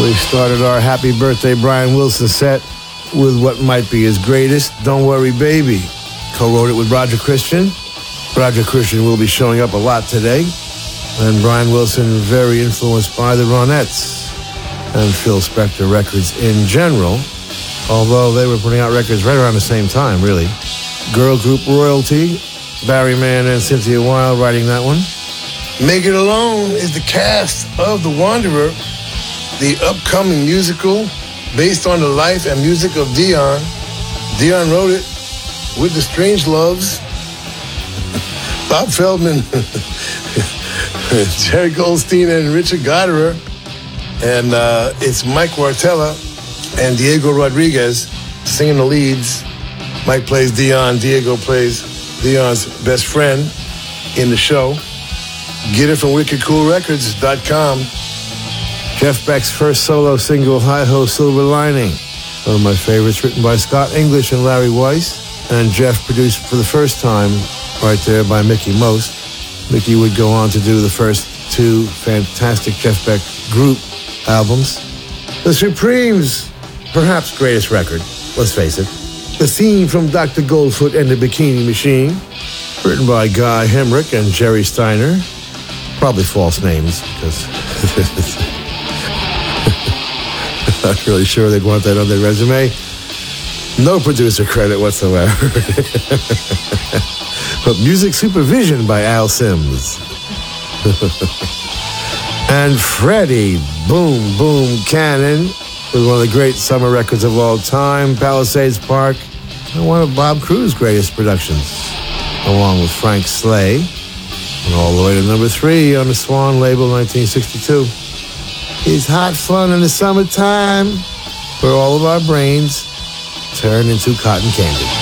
We started our Happy Birthday Brian Wilson set with what might be his greatest, Don't Worry Baby. Co-wrote it with Roger Christian. Roger Christian will be showing up a lot today. And Brian Wilson, very influenced by the Ronettes and Phil Spector records in general, although they were putting out records right around the same time, really. Girl group Royalty, Barry Mann and Cynthia Wilde writing that one. Make It Alone is the cast of The Wanderer, the upcoming musical based on the life and music of Dion. Dion wrote it with the Strangeloves, Bob Feldman, Jerry Goldstein, and Richard Goddard. And it's Mike Wartella and Diego Rodriguez singing the leads. Mike plays Dion, Diego plays Dion's best friend in the show. Get it from wickedcoolrecords.com. Jeff Beck's first solo single, Hi-Ho Silver Lining. One of my favorites, written by Scott English and Larry Weiss. And Jeff produced for the first time right there by Mickey Most. Mickey would go on to do the first two fantastic Jeff Beck group albums. The Supremes, perhaps greatest record, let's face it. The theme from Dr. Goldfoot and the Bikini Machine, written by Guy Hemrick and Jerry Steiner. Probably false names, because I'm not really sure they'd want that on their resume. No producer credit whatsoever. But music supervision by Al Sims. And Freddie Boom Boom Cannon with one of the great summer records of all time, Palisades Park, and one of Bob Cruz's greatest productions, along with Frank Slay, and all the way to number 3 on the Swan label, 1962. It's hot fun in the summertime where all of our brains turn into cotton candy.